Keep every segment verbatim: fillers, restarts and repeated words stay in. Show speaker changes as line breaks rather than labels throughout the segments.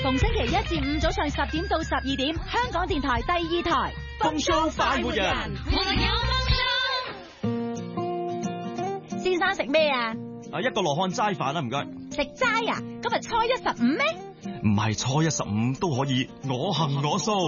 逢星期一至五早上十點到十二點，香港電台第二台
風騷快活人。
先生食咩啊？
啊，一個羅漢齋飯啦，唔該。
食齋啊？今日初一十五咩？
唔係初一十五都可以，我行我素。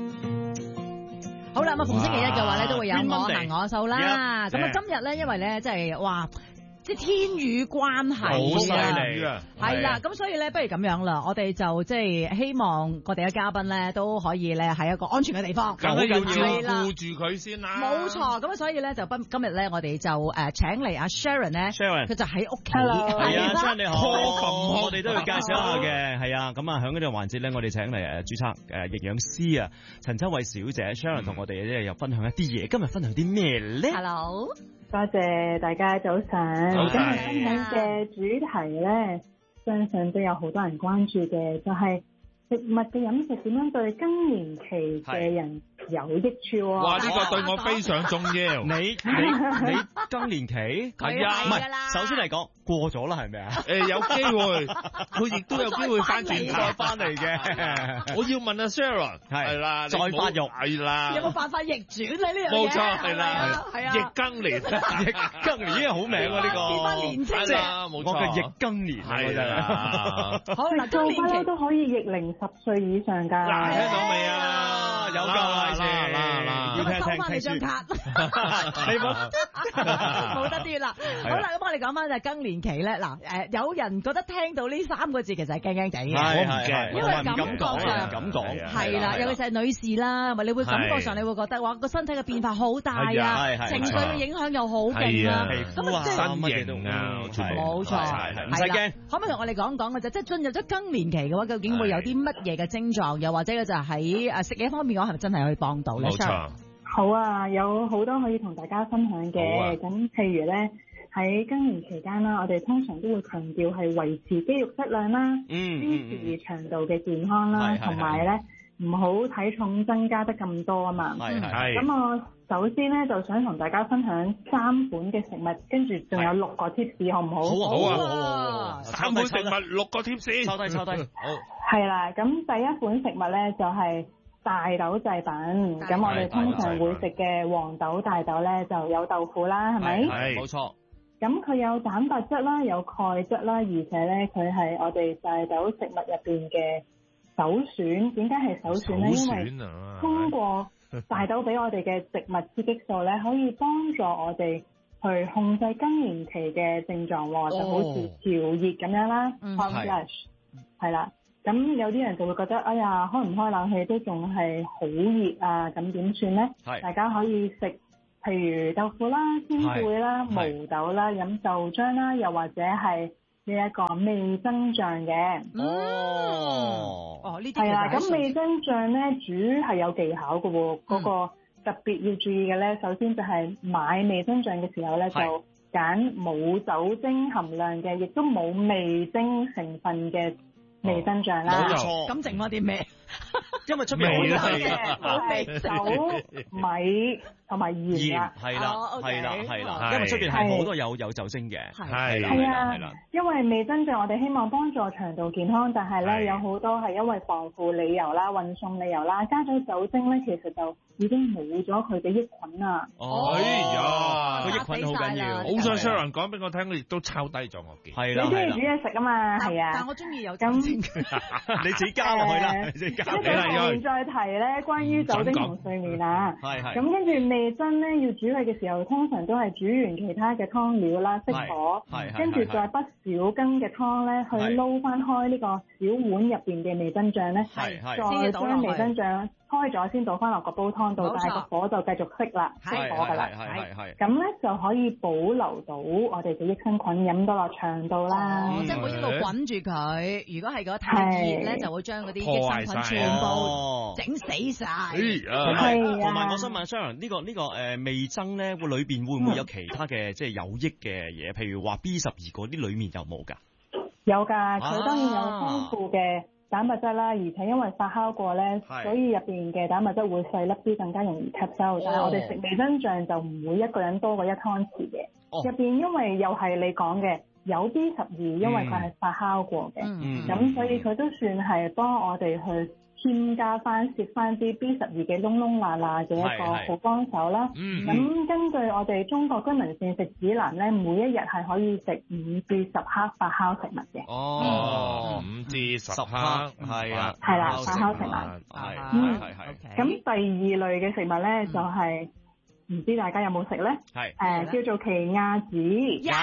好啦，咁啊，逢星期一嘅話咧，都會有我行我素啦。咁啊，
Yeah.
今日咧，因為咧，即係哇。即係天雨關係，
好犀利啊！
係啦，咁所以咧，不如咁樣啦，我哋就即係希望我哋嘅嘉賓咧都可以咧喺一個安全嘅地方，
梗係要
係啦，
顧住佢先啦。
冇錯，咁所以咧就今今日咧，我哋就誒請嚟阿 Sharon 咧
Sharon
佢就喺屋企，
係啊 Sharon 你好，
琴
我哋都要介紹下嘅，係啊，咁啊喺呢個環節咧，我哋請嚟誒註冊誒營養師啊陳秋慧小姐 Sharon 同我哋咧又分享一啲嘢，今日分享啲咩咧
？Hello，
多謝大家早晨。今日分享嘅主題咧，相信都有好多人關注嘅，就係、是、食物嘅飲食點樣對更年期嘅人有益處喎。
哇！呢、這個對我非常重要。
你你你更年期
係啊，
唔係，首先嚟講過咗啦，係咪啊？
誒、呃，有機會，佢亦都有機會翻轉頭
翻嚟嘅。
我要問阿 Sharon 係啦，
再發育
係啦，
有冇辦法逆轉咧？呢樣嘢
冇錯係啦，
係啊，
逆更年，
逆更年已經好名喎呢個，
變翻年青
係啦，冇錯，
我嘅逆更年
係啦。
好嗱，更年期
都可以逆齡十歲以上㗎。
嗱，聽到未啊？
有夠啦先，要聽聽聽
張卡，
你冇
冇得啲啦。好啦，咁我哋講翻就係更年期咧。嗱，誒，有人覺得聽到呢三個字其實係驚驚地嘅，
我唔驚，
因為感覺上
唔敢講，
係啦，尤其是係女士啦，咪你會感覺上你會覺得話個身體嘅變化好大啊，情緒嘅影響又好勁啊，
咁啊，
身形啊，
冇錯，
唔使驚。
可唔可以同我哋講講嘅就即係進入咗更年期嘅話，究竟會有啲乜嘢嘅症狀，又或者就喺誒食嘢方面講係咪真係可以幫到咧？
冇錯。
好啊，有好多可以同大家分享嘅。咁、啊、譬如咧喺更年期間啦，我哋通常都會強調係維持肌肉質量啦，維持腸道嘅健康啦，同埋咧唔好體重增加得咁多啊嘛。
係係。
咁我首先咧就想同大家分享三款嘅食物，跟住仲有六個 tips，好唔好？
好啊好啊好啊！
三款食物六個 tips，
抄低抄低。好。
係啦，咁第一款食物咧就係、是。大豆製品，咁我哋通常會食嘅黃豆、大豆咧就有豆腐啦，係咪？
係，冇錯。
咁佢有蛋白質啦，有鈣質啦，而且咧佢係我哋大豆食物入邊嘅首選。點解係首選咧？因為通過大豆俾我哋嘅植物雌激素咧，可以幫助我哋去控制更年期嘅症狀喎，就好似調熱咁樣啦 hot flash 係啦。咁有啲人就會覺得，哎呀，開唔開冷氣都仲係好熱啊，咁點算咧？大家可以食譬如豆腐啦、鮮貝啦、毛豆啦、飲豆漿啦，又或者係呢一個味噌醬嘅。
哦，
哦，呢啲
係啦，咁味噌醬咧煮係有技巧嘅喎，嗰、嗯、個特別要注意嘅咧，首先就係買味噌醬嘅時候咧，就揀冇酒精含量嘅，亦都冇味精成分嘅味噌醬啦。
冇錯，
咁剩翻啲咩？
因為出面好多
嘅，係酒、米同埋鹽啦。
係啦，係啦，係啦。因為出邊係好多有有酒精嘅。係啦，
係啊。因為味噌醬我哋希望幫助腸道健康，但係咧有好多係因為防腐理由啦、運送理由啦，加咗酒精咧，其實就已經冇咗佢嘅益菌啦。
哎呀，
個益菌好緊要。
好想 Sharon 講俾我聽，我亦都抄低咗我嘅。
係啦，
你中意煮嘢食啊嘛？係啊。
但我中意有酒精。
你自己加落去啦，你自己加。
一陣再提咧，關於酒精同睡眠啊。
係係。
咁跟住味噌咧，要煮佢嘅時候，通常都係煮完其他嘅湯料啦，熄火，跟住再不少羹嘅湯咧，去撈翻開呢個小碗入邊嘅味噌醬咧，再將味噌醬開咗先倒翻落個煲湯度，但係個火就繼續熄啦，熄火噶啦。
係係係。
咁咧就可以保留到我哋嘅益生菌飲到落腸度啦。
哦，即係唔好一路滾住佢。如果係個太熱咧，就會將嗰啲益生菌全部整死晒。
係啊。同埋我想問 Sharon 呢個呢個誒味噌咧，會裏邊會唔會有其他嘅即係有益嘅嘢？譬如話 B 十二嗰啲裏面有冇㗎？
有㗎，佢當然有豐富嘅蛋白質啦，而且因為發酵過咧，所以入邊嘅蛋白質會細粒啲，更加容易吸收。但係我哋食味噌醬就唔會一個人多過一湯匙嘅。入邊因為又係你講嘅有 B 十二，因為佢係發酵過嘅，咁、
嗯嗯、
所以佢都算係幫我哋去添加翻、攝翻啲 B 十二嘅窿窿罅罅嘅一個好幫手啦。咁、嗯、根據我哋中國居民膳食指南咧，每一日係可以食五至十克發酵食物嘅。
哦，五至十克，係啊，
係啦，發酵食物，
係
係
係。
咁第二類嘅食物咧，就係、是。唔知大家有冇食咧？係誒、呃、叫做奇亞籽。有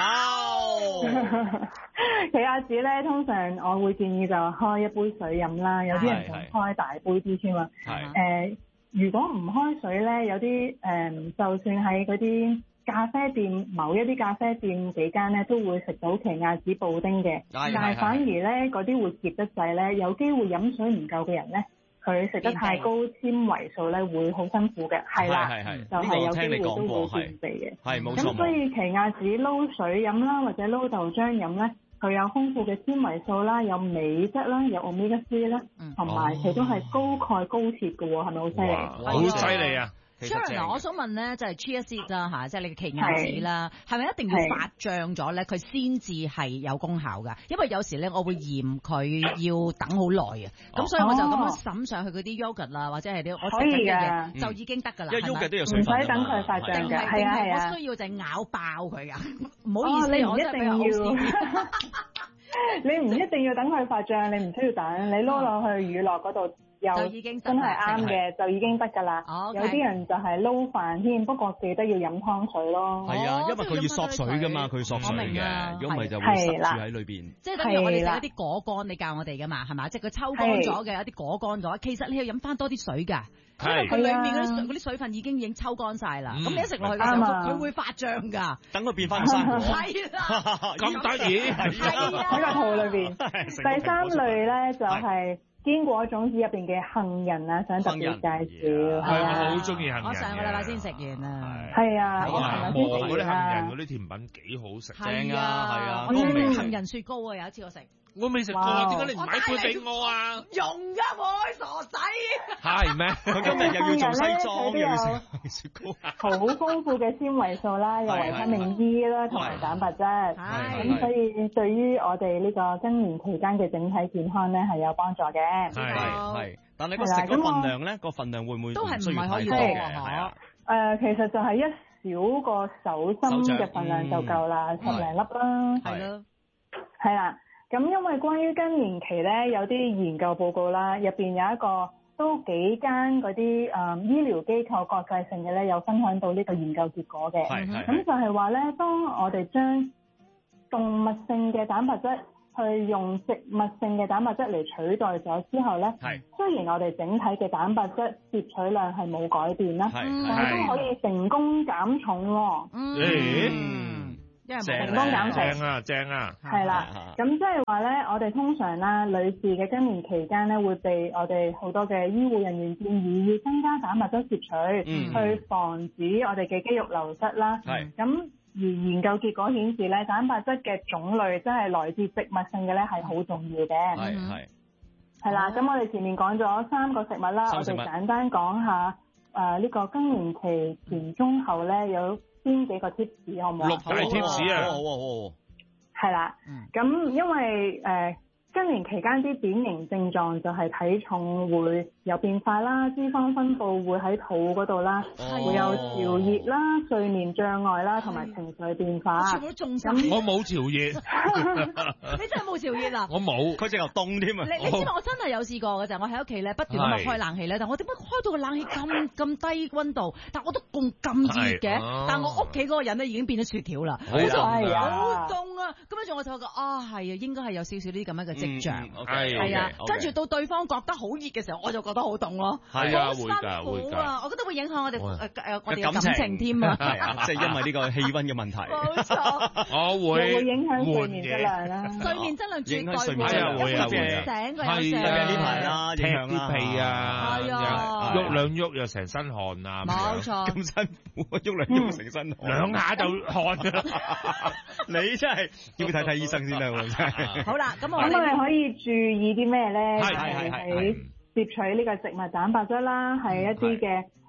奇亞籽咧，通常我會建議就開一杯水飲啦。有啲人仲開大杯啲添啊。係誒、呃，如果唔開水咧，有啲誒、呃，就算喺嗰啲咖啡店，某一啲咖啡店幾間咧，都會食到奇亞籽布丁嘅。但係反而咧，嗰啲會澀得滯咧，有機會飲水唔夠嘅人咧。佢食得太高纖維素咧，會好辛苦嘅，係啦，就係、是、有機會都會便秘嘅，係冇錯。咁所以奇亞籽撈水飲啦，或者撈豆漿飲咧，佢有豐富嘅纖維素啦，有鎂質啦，有 omega 三啦，同埋佢都係高鈣高鐵嘅喎，係咪好犀利？
好犀利啊！
Sharon，我想問咧，就係 chia seed 啦嚇，即係你嘅奇亞籽啦，係咪一定要發脹咗咧，佢先至係有功效㗎？因為有時咧，我會嫌佢要等好耐啊，咁、哦、所以我就咁樣揼上去嗰啲 yogurt 啦，或者係啲我食嘅嘢就已經得㗎啦。因為 yogurt 都有水分，唔使等佢發脹嘅，係啊係啊。我需要就係咬爆佢㗎，唔好意思，哦、你唔一定要。你唔一定要等佢發脹，你唔需要等，你撈落去乳酪嗰度。又已經真係啱嘅，就已經得㗎啦。有啲人就係撈飯添，不過記得要飲湯水咯。係啊，因為佢要索水㗎嘛，佢索水嘅。如果唔係就會塞住喺裏邊。即係等於我哋食一啲果乾，你教我哋㗎嘛，係嘛？即係佢抽乾咗嘅一啲果乾嘅話，其實你要飲翻多啲水㗎，因為佢裡面嗰啲水嗰啲水分已經已經抽乾晒啦。咁你一食落去嘅時候，佢會發脹㗎。等佢變翻生果。係啦，
咁得意。
係啊，喺個肚裏邊。第三類咧就係。堅果種子入邊嘅杏仁啊，想特別介紹，係啊，
我好中意杏仁。
我上個禮拜先食完啊，
係啊，我琴日先食完
嗰啲杏仁嗰啲甜品幾好食，
正啊，係啊，杏仁雪糕啊，有一次我食。
我未食過，點解你唔買杯俾我啊？
用㗎我傻仔。
係咩？佢今日又要做西裝，又要食雪糕。
好豐富嘅纖維素啦，有維他命 E 啦，同埋蛋白質。係。咁所以對於我哋呢個更年期間嘅整體健康咧係有幫助嘅。
係係。但係個食嘅份量咧，個份量會唔會都係唔係可以多嘅？係啊。誒，其實就係一小個手心嘅份量就夠啦，十零粒啦。係咯。係啦。咁因為關於更年期咧，有啲研究報告啦，入邊有一個都幾間嗰啲誒醫療機構國際性嘅咧，有分享到呢個研究結果嘅。係係。咁就係話咧，當我哋將動物性嘅蛋白質去用植物性嘅蛋白質嚟取代咗之後咧，係。雖然我哋整體嘅蛋白質攝取量係冇改變啦，係係，但係都可以成功減重喎。嗯。
成功減肥正啊正啊，
係啦，咁即係話咧，我哋通常啦，女士嘅更年期間咧，會被我哋好多嘅醫護人員建議要增加蛋白質攝取，嗯、去防止我哋嘅肌肉流失啦。係，咁而研究結果顯示咧，蛋白質嘅種類即係來自植物性嘅咧，係好重要嘅。係係，係啦，咁我哋前面講咗三個食物啦，我哋簡單講下誒呢、呃這個更年期前中後咧有邊幾個 tips 好唔好？
六大 tips 啊，
係啦，咁、嗯、因為誒、呃、更年期間啲典型症狀就係體重會有變化啦，脂肪分布會喺肚嗰度啦，哦、會有潮熱啦、睡眠障礙啦，同埋情緒變化。
全部都中晒。
我冇潮熱。
你真係冇潮熱啊？
我冇，佢直頭凍添啊！
你你知道我真係有試過嘅就係我喺屋企咧不斷咁開冷氣咧，但我點解開到個冷氣咁咁低溫度，但我都咁咁熱嘅？啊、但我屋企嗰個人咧已經變咗雪條啦，好凍啊！好凍啊！咁跟住我就覺得啊係啊，應該係有少少啲咁樣嘅跡象，係、嗯、啊。跟住、okay, okay. 到對方覺得好熱嘅時候，我就覺得好凍咯，係啊，會㗎會㗎。我覺得會影響我哋誒誒我哋嘅感情添啊，係啊，即係因為呢個氣溫嘅問題。冇錯，
我會
會影響睡眠質量啦。睡眠質量絕對會會有嘅，醒個有聲，呢排啦，踢啲屁啊，喐兩喐又成身汗啊，冇錯，咁辛苦喐兩喐成身汗，兩下就汗㗎啦。你真係要睇睇醫生先啦，真係。好啦，咁我咁我哋可以注意啲咩咧？係係係攝取呢個植物蛋白質啦，係一啲嘅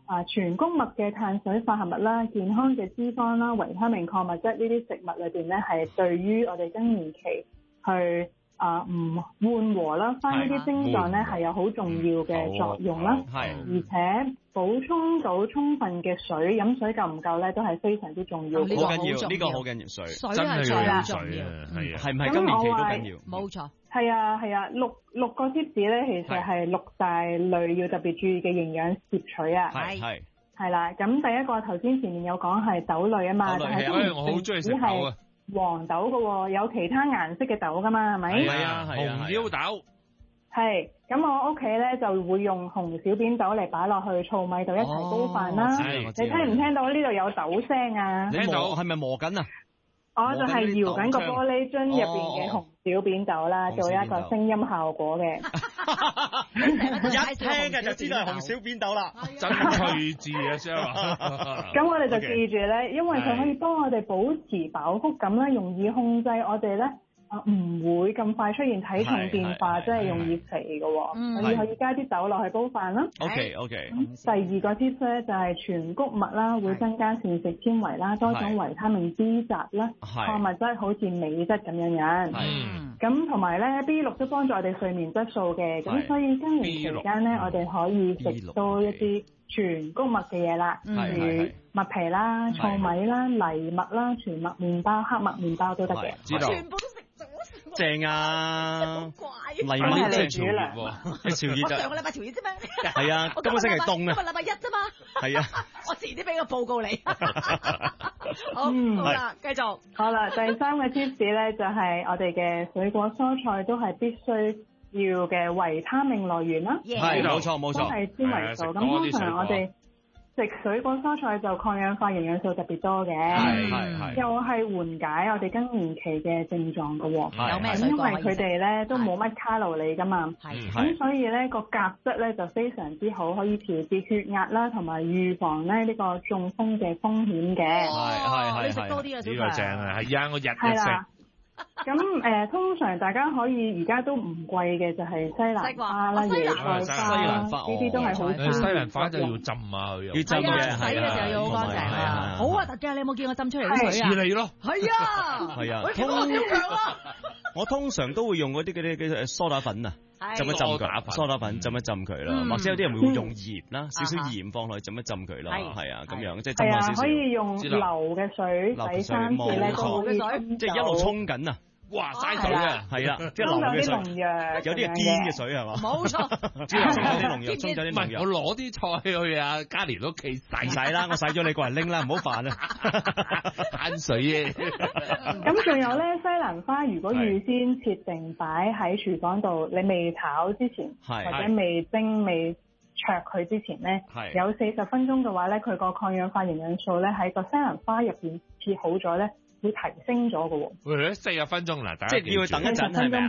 啊全穀物嘅碳水化合物啦、健康嘅脂肪啦、維他命、礦物質呢啲食物裏邊咧，係對於我哋更年期去啊唔緩和啦，翻呢啲症狀咧係有好重要嘅作用啦。係，而且補充到充分嘅水，飲水夠唔夠咧，都係非常之重要。
呢個好
緊要，呢個好緊要，水真係要水啊，係啊，係唔係更年期都緊要？
冇錯。
係啊係啊，六六個 tips 咧，其實係六大類要特別注意嘅營養攝取啊。
係係
係啦，咁第一個頭先前面有講係豆類啊嘛，
豆類
但係
我好中意食豆啊。
黃豆嘅喎，有其他顏色嘅豆噶嘛，係咪？
係啊係啊，紅腰豆。係，
咁我屋企咧就會用紅小扁豆嚟擺落去糙米度一齊煲飯啦。你聽唔聽到呢度有豆聲啊？
聽到，係咪磨緊啊？
我就係搖緊個玻璃樽入邊嘅紅小扁豆啦，做一個聲音效果嘅。
一聽嘅就知道係紅小扁豆啦，真趣致啊 Sarah。
咁我哋就記住咧，因為佢可以幫我哋保持飽腹感啦，容易控制我哋咧啊唔會咁快出現體重變化，即係容易肥嘅喎。可以可以加啲豆落去煲飯啦。
OK OK。
第二個 tips 咧就係全穀物啦，會增加膳食纖維啦，多種維他命 B 雜啦，礦物質好似鎂質咁樣樣。咁同埋咧 B 六都幫助我哋睡眠質素嘅，咁所以更年期間咧，我哋可以食多一啲全穀物嘅嘢啦，例如麥皮啦、糙米啦、藜麥啦、全麥麵包、黑麥麵包都得嘅。
知道。全部都食咗。正啊！藜麥即係潮熱喎，潮熱就。我上個禮拜潮熱啫嘛。係啊，今個星期凍啊。今個禮拜一啫嘛。係啊。我遲啲俾個報告你。好，好啦，繼續。
好啦，第三個 tips 咧就係我哋嘅水果蔬菜都係必須要嘅維他命來源啦。
係，冇錯冇錯。
都係纖維素。咁通常我哋食水果蔬菜就抗氧化營養素特別多嘅，
係係
又係緩解我哋更年期嘅症狀嘅喎。
有咩？
因為佢哋咧都冇乜卡路里噶嘛，
係
咁所以咧個鉀質咧就非常之好，可以調節血壓啦，同埋預防咧呢個中風嘅風險嘅。
係係係，
你食多啲啊，小
呢個正啊，係啊，我日日食。
咁誒、呃，通常大家可以而家都唔貴嘅就係西蘭花啦、椰菜花啦，呢啲都係好。
西蘭花就要浸啊，要浸
嘅，洗嘅時候要好乾淨啊。好核突嘅，你有冇見我浸出嚟啲水啊？
似你咯。
係啊。係啊。我見我點樣啊？
我通常都會用嗰啲嗰啲嘅梳打粉啊，浸一浸佢，梳打粉浸一浸佢啦，或者有啲人會用鹽啦，少少鹽放落去浸一浸佢啦，係啊，咁樣即係浸翻少少。
可以用流嘅水洗三次咧，
冇錯，即係一路沖緊啊！哇，嘥水啊，係啦，即係流嘅水，有啲係堅嘅水係嘛？冇錯，即係沖咗啲農藥，沖咗啲農藥。我攞啲菜去啊，嘉年屋企洗洗啦，我洗咗你個人拎啦，唔好煩啊，慳水嘅。
咁仲有咧，西蘭花如果預先設定擺喺廚房度，你未炒之前，或者未蒸未灼佢之前咧，有四十分鐘嘅話咧，佢個抗氧化營養素咧喺個西蘭花入邊切好咗咧，會提升咗嘅喎。
喂，四十分鐘嗱，即係要等一陣係咪啊？